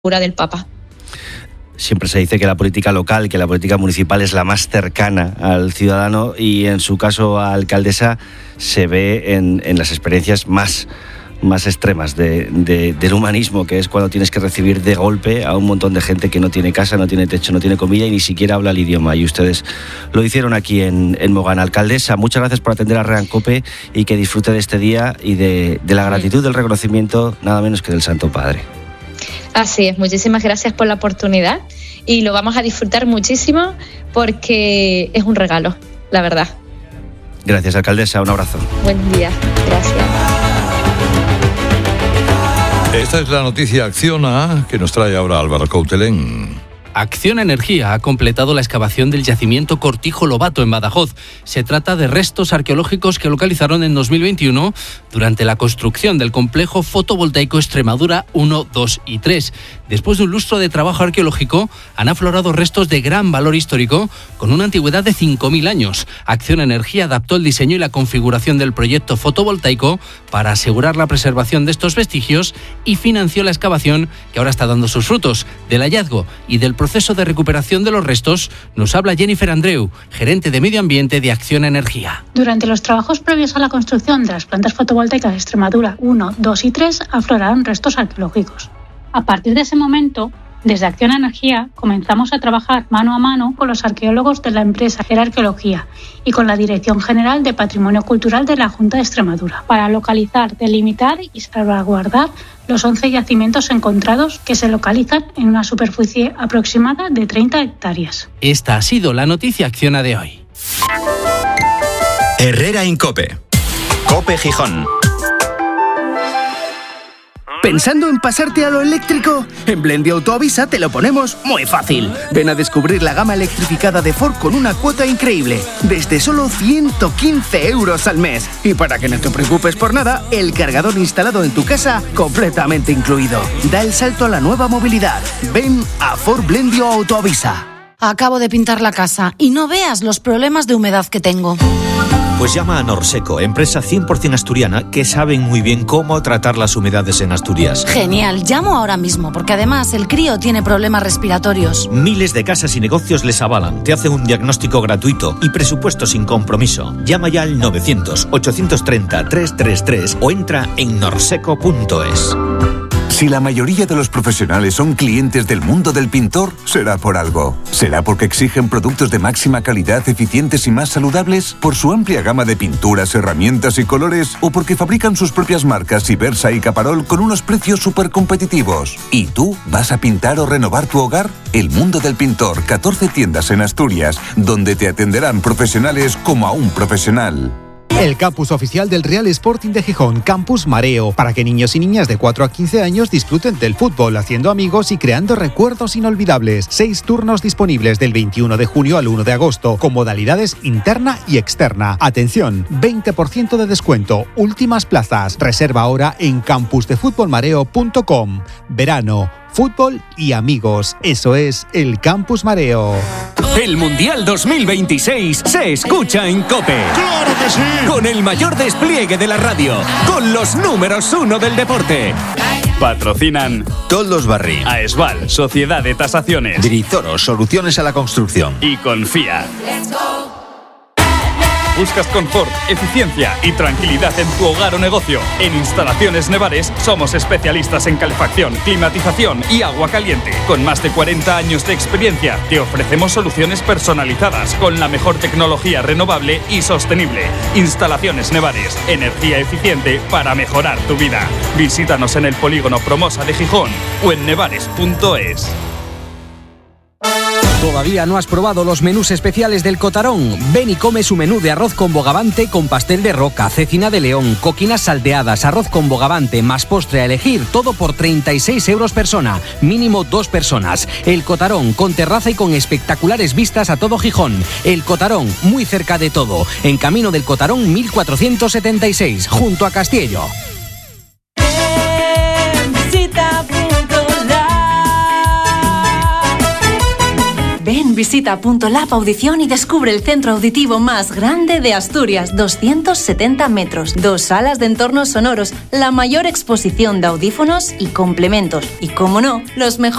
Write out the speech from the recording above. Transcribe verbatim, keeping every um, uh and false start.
del Papa. Siempre se dice que la política local, que la política municipal es la más cercana al ciudadano, y en su caso a alcaldesa se ve en, en las experiencias más, más extremas de, de, del humanismo, que es cuando tienes que recibir de golpe a un montón de gente que no tiene casa, no tiene techo, no tiene comida y ni siquiera habla el idioma. Y ustedes lo hicieron aquí en, en Mogán. Alcaldesa, muchas gracias por atender a REAN COPE y que disfrute de este día y de, de la gratitud, del reconocimiento, nada menos que del Santo Padre. Así es, muchísimas gracias por la oportunidad y lo vamos a disfrutar muchísimo porque es un regalo, la verdad. Gracias, alcaldesa, un abrazo. Buen día, gracias. Esta es la noticia Acciona que nos trae ahora Álvaro Coutelén. Acciona Energía ha completado la excavación del yacimiento Cortijo Lobato en Badajoz. Se trata de restos arqueológicos que localizaron en dos mil veintiuno durante la construcción del complejo fotovoltaico Extremadura uno, dos y tres. Después de un lustro de trabajo arqueológico, han aflorado restos de gran valor histórico con una antigüedad de cinco mil años. Acciona Energía adaptó el diseño y la configuración del proyecto fotovoltaico para asegurar la preservación de estos vestigios y financió la excavación que ahora está dando sus frutos. Del hallazgo y del proceso de recuperación de los restos nos habla Jennifer Andreu, gerente de Medio Ambiente de Acciona Energía. Durante los trabajos previos a la construcción de las plantas fotovoltaicas de Extremadura uno, dos y tres afloraron restos arqueológicos. A partir de ese momento, desde Acciona Energía comenzamos a trabajar mano a mano con los arqueólogos de la empresa Gera Arqueología y con la Dirección General de Patrimonio Cultural de la Junta de Extremadura para localizar, delimitar y salvaguardar los once yacimientos encontrados, que se localizan en una superficie aproximada de treinta hectáreas. Esta ha sido la noticia Acciona de hoy. Herrera en COPE. COPE Gijón. ¿Pensando en pasarte a lo eléctrico? En Blendio Autoavisa te lo ponemos muy fácil. Ven a descubrir la gama electrificada de Ford con una cuota increíble, desde solo ciento quince euros al mes. Y para que no te preocupes por nada, el cargador instalado en tu casa completamente incluido. Da el salto a la nueva movilidad. Ven a Ford Blendio Autoavisa. Acabo de pintar la casa y no veas los problemas de humedad que tengo. Pues llama a Norseco, empresa cien por ciento asturiana que saben muy bien cómo tratar las humedades en Asturias. Genial, llamo ahora mismo, porque además el crío tiene problemas respiratorios. Miles de casas y negocios les avalan, te hacen un diagnóstico gratuito y presupuesto sin compromiso. Llama ya al novecientos, ochocientos treinta, trescientos treinta y tres o entra en norseco punto es. Si la mayoría de los profesionales son clientes del mundo del pintor, será por algo. ¿Será porque exigen productos de máxima calidad, eficientes y más saludables? ¿Por su amplia gama de pinturas, herramientas y colores? ¿O porque fabrican sus propias marcas Ibersa y Caparol con unos precios súper competitivos? ¿Y tú vas a pintar o renovar tu hogar? El mundo del pintor, catorce tiendas en Asturias, donde te atenderán profesionales como a un profesional. El campus oficial del Real Sporting de Gijón, Campus Mareo, para que niños y niñas de cuatro a quince años disfruten del fútbol, haciendo amigos y creando recuerdos inolvidables. Seis turnos disponibles del veintiuno de junio al uno de agosto, con modalidades interna y externa. Atención, veinte por ciento de descuento, últimas plazas. Reserva ahora en campus de fútbol mareo punto com. Verano, fútbol y amigos. Eso es el Campus Mareo. El Mundial dos mil veintiséis se escucha en COPE. ¡Claro que sí! Con el mayor despliegue de la radio, con los números uno del deporte. Patrocinan Toldos Barri, Aesval, Sociedad de Tasaciones, Drizoro, Soluciones a la Construcción y Confía. ¿Buscas confort, eficiencia y tranquilidad en tu hogar o negocio? En Instalaciones Nevares somos especialistas en calefacción, climatización y agua caliente. Con más de cuarenta años de experiencia, te ofrecemos soluciones personalizadas con la mejor tecnología renovable y sostenible. Instalaciones Nevares, energía eficiente para mejorar tu vida. Visítanos en el polígono Promosa de Gijón o en nevares punto es. ¿Todavía no has probado los menús especiales del Cotarón? Ven y come su menú de arroz con bogavante con pastel de roca, cecina de león, coquinas salteadas, arroz con bogavante, más postre a elegir, todo por treinta y seis euros persona, mínimo dos personas. El Cotarón, con terraza y con espectaculares vistas a todo Gijón. El Cotarón, muy cerca de todo, en Camino del Cotarón mil cuatrocientos setenta y seis, junto a Castillo. Ven, visita Punto Lab Audición y descubre el centro auditivo más grande de Asturias, doscientos setenta metros, dos salas de entornos sonoros, la mayor exposición de audífonos y complementos y, como no, los mejores